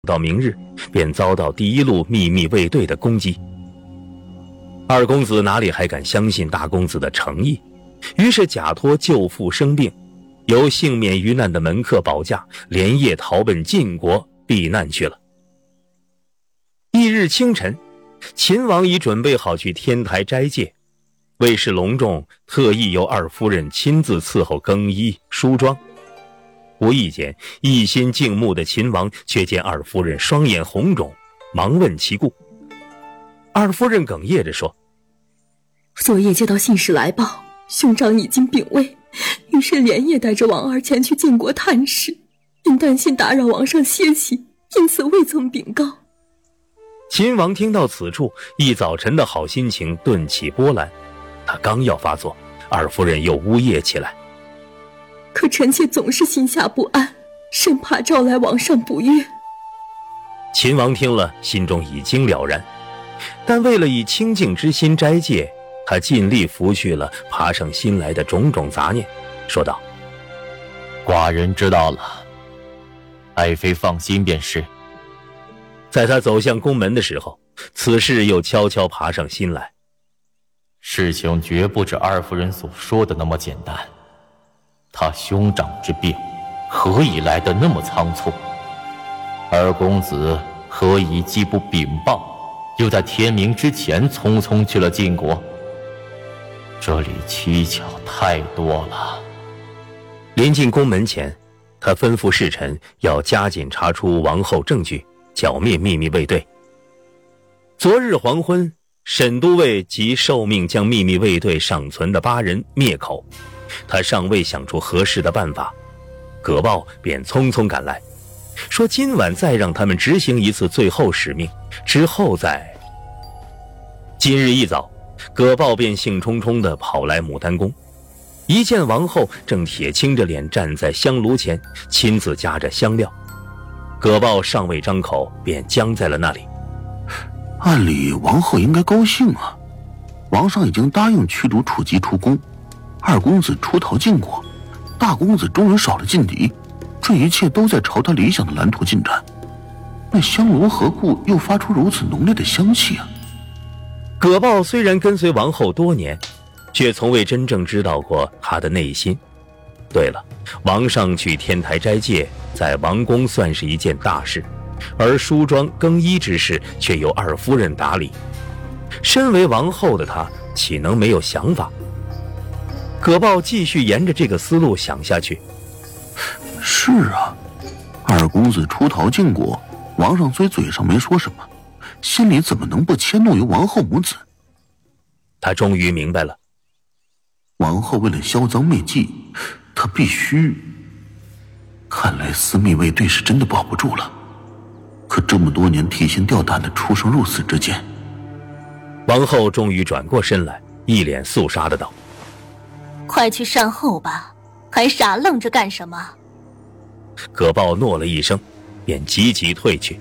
到明日，便遭到第一路秘密卫队的攻击。二公子哪里还敢相信大公子的诚意，于是假托舅父生病，由幸免于难的门客保驾，连夜逃奔晋国避难去了。翌日清晨，秦王已准备好去天台斋戒，为示隆重，特意由二夫人亲自伺候更衣梳妆。无意间，一心静穆的秦王却见二夫人双眼红肿，忙问其故。二夫人哽咽着说： 昨夜接到信使来报，兄长已经病危，于是连夜带着王儿前去晋国探视，因担心打扰王上歇息，因此未曾禀告。 秦王听到此处，一早晨的好心情顿起波澜。他刚要发作，二夫人又呜咽起来： 可臣妾总是心下不安，生怕招来王上不悦。 秦王听了，心中已经了然，但为了以清净之心斋戒，他尽力拂去了爬上心来的种种杂念，说道： 寡人知道了，爱妃放心便是。 在他走向宫门的时候，此事又悄悄爬上心来。 事情绝不止二夫人所说的那么简单，他兄长之病何以来得那么仓促？二公子何以既不禀报，又在天明之前匆匆去了晋国？这里蹊跷太多了。 临近宫门前，他吩咐侍臣要加紧查出王后证据，剿灭秘密卫队。昨日黄昏，沈都尉即受命将秘密卫队尚存的8人灭口，他尚未想出合适的办法，葛豹便匆匆赶来，说今晚再让他们执行一次最后使命，之后再……今日一早，葛豹便兴冲冲地跑来牡丹宫，一见王后正铁青着脸站在香炉前，亲自夹着香料，葛豹尚未张口，便僵在了那里。 按理王后应该高兴啊，王上已经答应驱逐楚籍出宫，二公子出逃晋国，大公子终于少了劲敌，这一切都在朝他理想的蓝图进展。那香炉何故又发出如此浓烈的香气啊？ 葛豹虽然跟随王后多年，却从未真正知道过他的内心。对了，王上去天台斋戒，在王宫算是一件大事，而梳妆更衣之事却由二夫人打理。身为王后的她，岂能没有想法？葛豹继续沿着这个思路想下去。 是啊，二公子出逃晋国，王上虽嘴上没说什么，心里怎么能不迁怒于王后母子？ 他终于明白了， 王后为了销赃灭迹，她必须……看来私密卫队是真的保不住了。可这么多年提心吊胆的出生入死之间…… 王后终于转过身来，一脸肃杀的道： 快去善后吧，还傻愣着干什么？ 葛豹诺了一声，便急急退去。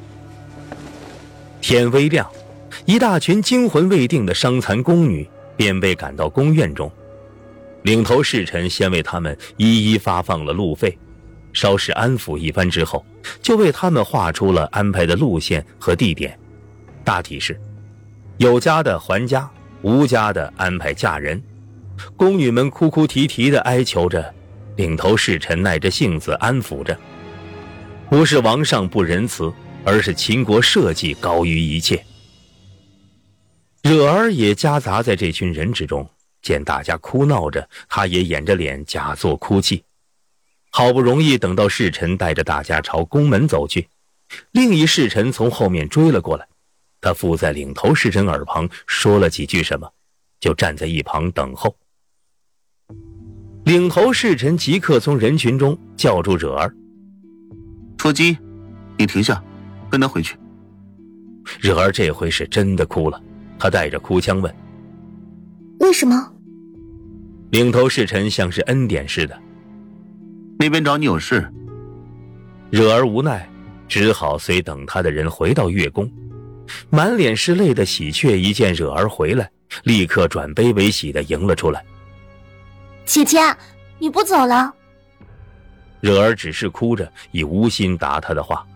天微亮，一大群惊魂未定的伤残宫女便被赶到宫院中，领头侍臣先为他们一一发放了路费，稍事安抚一番之后，就为他们画出了安排的路线和地点，大体是有家的还家，无家的安排嫁人。宫女们哭哭啼啼地哀求着，领头侍臣耐着性子安抚着。不是王上不仁慈，而是秦国社稷高于一切。惹儿也夹杂在这群人之中，见大家哭闹着，他也掩着脸假作哭泣。好不容易等到侍臣带着大家朝宫门走去，另一侍臣从后面追了过来，他附在领头侍臣耳旁说了几句什么，就站在一旁等候。领头侍臣即刻从人群中叫住惹儿： 戳击，你停下，跟他回去。 惹儿这回是真的哭了，他带着哭腔问： 为什么？ 领头侍臣像是恩典似的： 那边找你有事。 惹儿无奈，只好随等他的人回到月宫。满脸是泪的喜鹊一见惹儿回来，立刻转悲为喜地迎了出来： 姐姐，你不走了？ 惹儿只是哭着，已无心答他的话。